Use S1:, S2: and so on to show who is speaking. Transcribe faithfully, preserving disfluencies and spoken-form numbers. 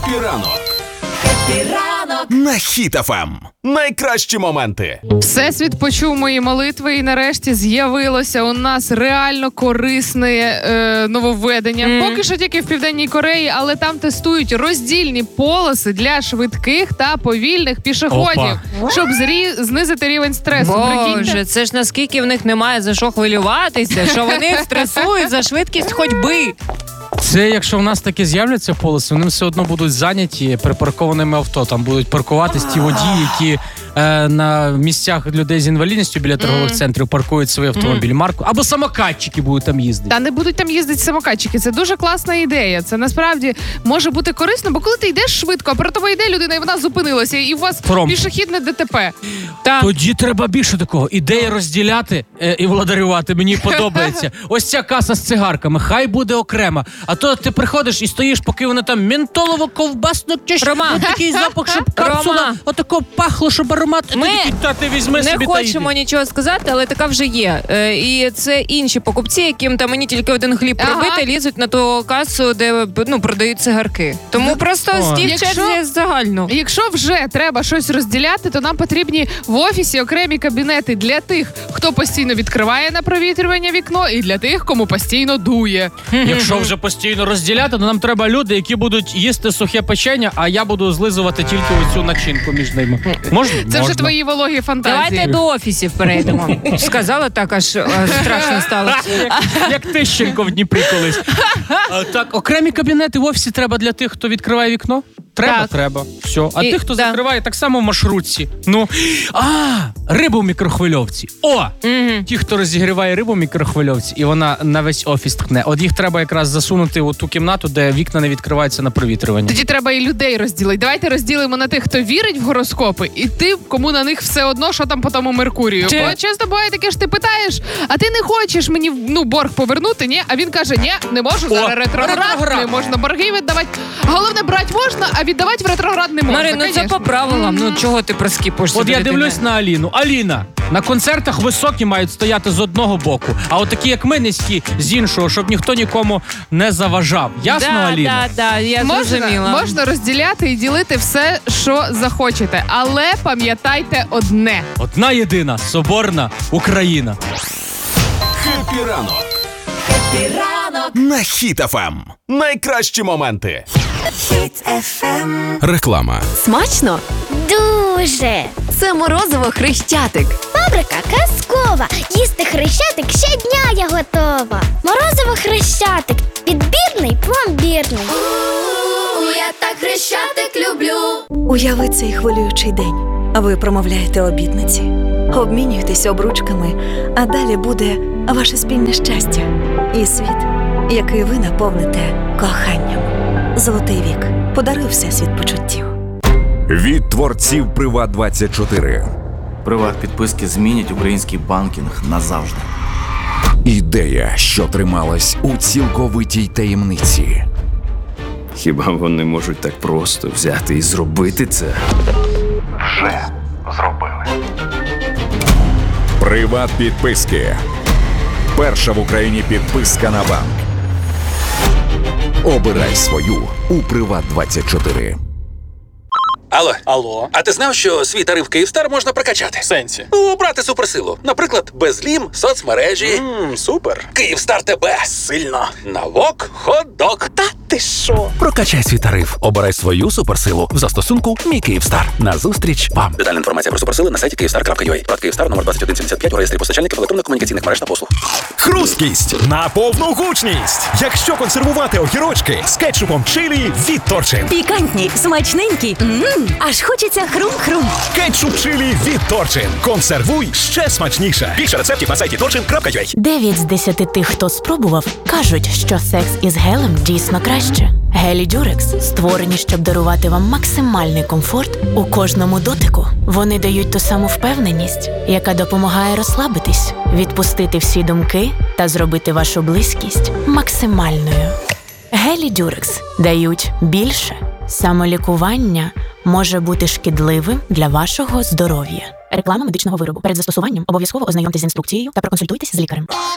S1: Хеппі ранок. Хеппі ранок. На Хіт еф ем. Найкращі моменти.
S2: Всесвіт почув мої молитви і нарешті з'явилося у нас реально корисне е, нововведення. Mm. Поки що тільки в Південній Кореї, але там тестують роздільні полоси для швидких та повільних пішоходів, Опа. щоб зрі... знизити рівень стресу.
S3: Боже,
S2: Прикиньте?
S3: це ж наскільки в них немає за що хвилюватися, що вони стресують за швидкість ходьби.
S4: Це якщо в нас таке з'являться полоси, вони все одно будуть зайняті припаркованими авто. Там будуть паркуватись ті водії, які е, на місцях людей з інвалідністю біля торгових mm. центрів паркують свої автомобілі. Mm. Марку або самокатчики будуть там їздити.
S2: Та не будуть там їздити самокатчики. Це дуже класна ідея. Це насправді може бути корисно, бо коли ти йдеш швидко, а перед тобою йде людина, і вона зупинилася, і у вас Промп. пішохідне ДТП.
S4: Та... Тоді треба більше такого. Ідея розділяти е, і владарювати. Мені подобається. Ось ця каса з цигарками. Хай буде окрема. А то ти приходиш і стоїш, поки вони там ментолово-ковбасно тіш.
S3: Роман.
S4: Такий запах, щоб капсула отако пахло, щоб аромат.
S3: Ми
S4: такий, та ти візьми
S3: не
S4: собі
S3: хочемо нічого сказати, але така вже є. Е, і це інші покупці, яким там мені тільки один хліб ага. пробити, лізуть на ту касу, де ну, продають цигарки. Тому просто стій в черзі загально.
S2: Якщо вже треба щось розділяти, то нам потрібні в офісі окремі кабінети для тих, хто постійно відкриває на провітрювання вікно, і для тих, кому постійно дує.
S4: Якщо вже постійно розділяти, то нам треба люди, які будуть їсти сухе печення, а я буду злизувати тільки оцю начинку між ними. Можна?
S2: Це
S4: Можна.
S2: вже твої вологі фантазії.
S3: Давайте до офісів перейдемо. Сказала так, аж, аж страшно стало.
S4: Як, як Тищенко в Дніпрі колись. А, так, окремі кабінети в офісі треба для тих, хто відкриває вікно? Треба,
S2: так.
S4: треба. Все. А
S3: І,
S4: тих, хто
S3: да.
S4: закриває, так само в маршрутці. Ну, а, рибу в мікрохвильовці. О!
S3: Mm-hmm.
S4: Ті, хто розігріває рибу в мікрохвильовці, і вона на весь офіс ткне. От їх треба якраз засунути у ту кімнату, де вікна не відкриваються на провітрювання.
S2: Тоді треба і людей розділити. Давайте розділимо на тих, хто вірить в гороскопи, і тим, кому на них все одно, що там по тому Меркурію. Чи... Бо часто буває таке, що ти питаєш, а ти не хочеш мені ну борг повернути, ні? А він каже, ні, не можу, зараз ретроград, не можна борги віддавати. Головне, брати можна, а віддавати в ретроград не можна.
S3: Марин, ну це по правилам, ну чого ти проскіпуєшся?
S4: От я дивлюсь на Аліну. Аліна, на концертах високі мають стояти з одного боку, а от такі, як ми, низькі, з іншого, щоб ніхто нікому не заважав. Ясно,
S3: да,
S4: Аліна?
S3: Так, да, да, я
S2: можна,
S3: зрозуміла.
S2: Можна розділяти і ділити все, що захочете. Але пам'ятайте одне.
S4: Одна єдина, соборна Україна.
S1: Хеппі ранок. Хеппі ранок. На Хіт еф ем. Найкращі моменти. Хіт еф ем. Реклама.
S5: Смачно? Дуже! Це морозиво Хрещатик.
S6: Фабрика казкова. Їсти Хрещатик щодня я готова. Морозиво Хрещатик. Підбірний, пломбірний.
S7: У, я так Хрещатик люблю.
S5: Уяви цей хвилюючий день. Ви промовляєте обітниці, обмінюєтесь обручками, а далі буде ваше спільне щастя і світ, який ви наповните коханням. Золотий вік. Подаруй всесвіт почуттів.
S8: Від творців Приват двадцять чотири.
S9: Приват-підписки змінять український банкінг назавжди.
S8: Ідея, що трималась у цілковитій таємниці.
S9: Хіба вони можуть так просто взяти і зробити це?
S10: Вже зробили.
S8: Приват-підписки. Перша в Україні підписка на банк. Обирай свою у Приват двадцять чотири.
S11: Алло. Алло. А ти знав, що свій тариф Київстар можна прокачати?
S10: В сенсі?
S11: Обрати суперсилу. Наприклад, безлім, соцмережі.
S10: Ммм, супер.
S11: Київстар тебе.
S10: Сильно.
S11: Навок, хот-дог.
S10: Та ти що?
S12: Прокачай свій тариф. Обирай свою суперсилу в застосунку «Мій Київстар». Назустріч вам.
S11: Детальна інформація про суперсили на сайті київстар крапка ю а. Прат Київстар номер двадцять один сімдесят п'ять у реєстрі постачальників електронно-комунікаційних мереж та послуг.
S13: Хрусткість на повну гучність. Якщо консервувати огірочки з кетчупом чилі від Торчин.
S5: Пікантні, смачненькі. Ммм, аж хочеться хрум-хрум.
S13: Кетчуп чилі від Торчин. Консервуй ще смачніше. Більше рецептів на сайті торчин крапка ю а.
S14: Дев'ять з десяти тих, хто спробував, кажуть, що секс із гелем дійсно краще. Гелі Дюрекс створені, щоб дарувати вам максимальний комфорт у кожному дотику. Вони дають ту саму впевненість, яка допомагає розслабитись, відпустити всі думки та зробити вашу близькість максимальною. Гелі Дюрекс дають більше. Самолікування може бути шкідливим для вашого здоров'я. Реклама медичного виробу. Перед застосуванням обов'язково ознайомтесь з інструкцією та проконсультуйтесь з лікарем.